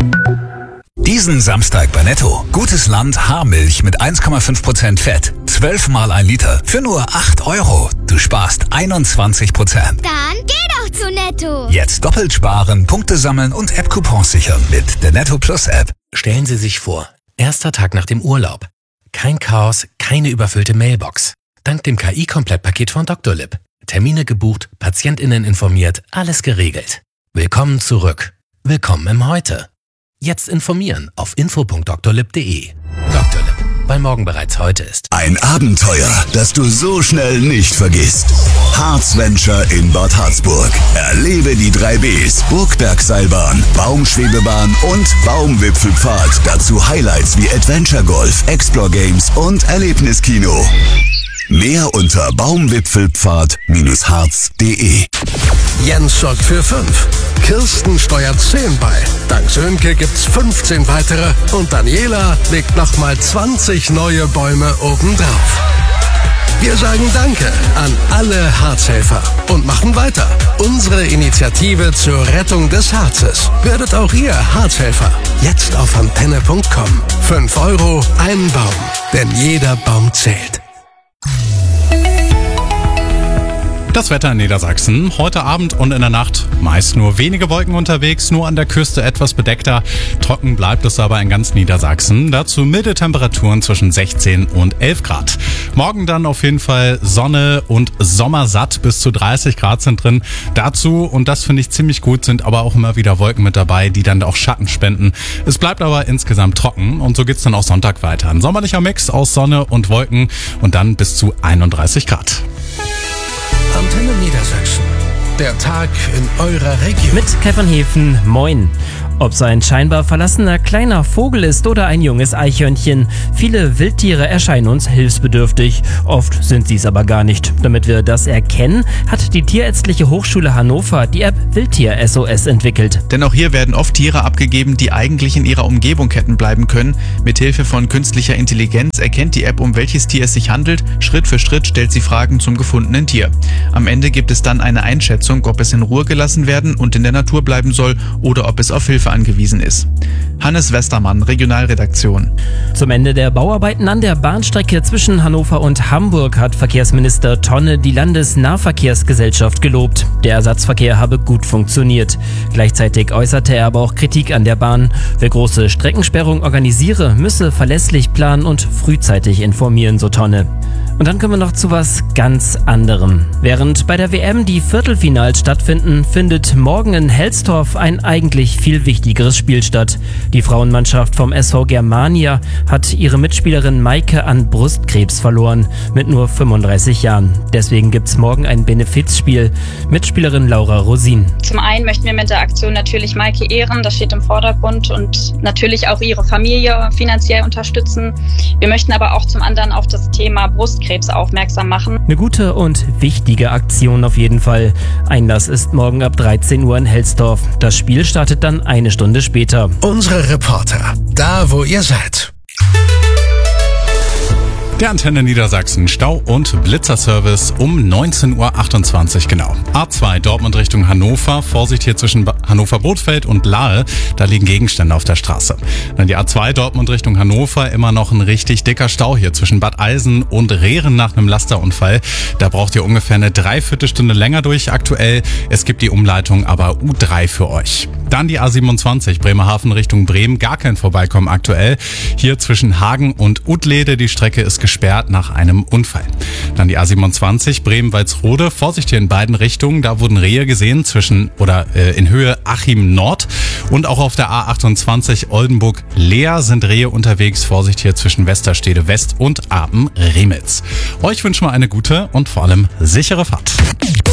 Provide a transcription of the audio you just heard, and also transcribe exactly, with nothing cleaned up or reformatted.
Diesen Samstag bei Netto. Gutes Land Haarmilch mit eins Komma fünf Prozent Fett. zwölf mal ein Liter für nur acht Euro. Du sparst einundzwanzig Prozent. Dann geh doch zu Netto. Jetzt doppelt sparen, Punkte sammeln und App-Coupons sichern mit der Netto Plus App. Stellen Sie sich vor, erster Tag nach dem Urlaub. Kein Chaos, keine überfüllte Mailbox. Dank dem K I-Komplettpaket von Doktor Lipp. Termine gebucht, PatientInnen informiert, alles geregelt. Willkommen zurück. Willkommen im Heute. Jetzt informieren auf info punkt doktorlipp punkt de. Doktor Lipp, weil morgen bereits heute ist. Ein Abenteuer, das du so schnell nicht vergisst. Harzventure in Bad Harzburg. Erlebe die drei Bs, Burgbergseilbahn, Baumschwebebahn und Baumwipfelpfad. Dazu Highlights wie Adventure Golf, Explore Games und Erlebniskino. Mehr unter baumwipfelpfad Bindestrich harz punkt de. Jens sorgt für fünf. Kirsten steuert zehn bei. Dank Sönke gibt's fünfzehn weitere und Daniela legt nochmal zwanzig neue Bäume obendrauf. Wir sagen Danke an alle Harzhelfer und machen weiter. Unsere Initiative zur Rettung des Harzes. Werdet auch ihr Harzhelfer. Jetzt auf antenne punkt com. fünf Euro, ein Baum. Denn jeder Baum zählt. Das Wetter in Niedersachsen. Heute Abend und in der Nacht meist nur wenige Wolken unterwegs, nur an der Küste etwas bedeckter. Trocken bleibt es aber in ganz Niedersachsen. Dazu milde Temperaturen zwischen sechzehn und elf Grad. Morgen dann auf jeden Fall Sonne und sommersatt. Bis zu dreißig Grad sind drin. Dazu, und das finde ich ziemlich gut, sind aber auch immer wieder Wolken mit dabei, die dann auch Schatten spenden. Es bleibt aber insgesamt trocken und so geht's dann auch Sonntag weiter. Ein sommerlicher Mix aus Sonne und Wolken und dann bis zu einunddreißig Grad. Antenne Niedersachsen. Der Tag in eurer Region. Mit Kai van Hefen, moin. Ob es ein scheinbar verlassener kleiner Vogel ist oder ein junges Eichhörnchen, viele Wildtiere erscheinen uns hilfsbedürftig. Oft sind sie es aber gar nicht. Damit wir das erkennen, hat die Tierärztliche Hochschule Hannover die App Wildtier S O S entwickelt. Denn auch hier werden oft Tiere abgegeben, die eigentlich in ihrer Umgebung hätten bleiben können. Mithilfe von künstlicher Intelligenz erkennt die App, um welches Tier es sich handelt. Schritt für Schritt stellt sie Fragen zum gefundenen Tier. Am Ende gibt es dann eine Einschätzung, ob es in Ruhe gelassen werden und in der Natur bleiben soll oder ob es auf Hilfe angewiesen ist. Hannes Westermann, Regionalredaktion. Zum Ende der Bauarbeiten an der Bahnstrecke zwischen Hannover und Hamburg hat Verkehrsminister Tonne die Landesnahverkehrsgesellschaft gelobt. Der Ersatzverkehr habe gut funktioniert. Gleichzeitig äußerte er aber auch Kritik an der Bahn. Wer große Streckensperrung organisiere, müsse verlässlich planen und frühzeitig informieren, so Tonne. Und dann kommen wir noch zu was ganz anderem. Während bei der W M die Viertelfinals stattfinden, findet morgen in Helsdorf ein eigentlich viel wichtigeres Spiel statt. Die Frauenmannschaft vom S V Germania hat ihre Mitspielerin Maike an Brustkrebs verloren, mit nur fünfunddreißig Jahren. Deswegen gibt's morgen ein Benefizspiel. Mitspielerin Laura Rosin. Zum einen möchten wir mit der Aktion natürlich Maike ehren, das steht im Vordergrund, und natürlich auch ihre Familie finanziell unterstützen. Wir möchten aber auch zum anderen auf das Thema Brustkrebs aufmerksam machen. Eine gute und wichtige Aktion auf jeden Fall. Einlass ist morgen ab dreizehn Uhr in Helsdorf. Das Spiel startet dann eine Stunde später. Unsere Reporter, da wo ihr seid. Der Antenne Niedersachsen Stau- und Blitzerservice um neunzehn Uhr achtundzwanzig genau. A zwei Dortmund Richtung Hannover. Vorsicht hier zwischen Hannover-Bothfeld und Lahe. Da liegen Gegenstände auf der Straße. Dann die A zwei Dortmund Richtung Hannover. Immer noch ein richtig dicker Stau hier zwischen Bad Eilsen und Rehren nach einem Lasterunfall. Da braucht ihr ungefähr eine Dreiviertelstunde länger durch aktuell. Es gibt die Umleitung aber U drei für euch. Dann die A siebenundzwanzig Bremerhaven Richtung Bremen. Gar kein Vorbeikommen aktuell. Hier zwischen Hagen und Uttlede. Die Strecke ist gesperrt nach einem Unfall. Dann die A siebenundzwanzig Bremen-Walsrode. Vorsicht hier in beiden Richtungen. Da wurden Rehe gesehen zwischen oder äh, in Höhe Achim Nord. Und auch auf der A achtundzwanzig Oldenburg-Leer sind Rehe unterwegs. Vorsicht hier zwischen Westerstede West und Apen-Remitz. Euch wünschen wir eine gute und vor allem sichere Fahrt.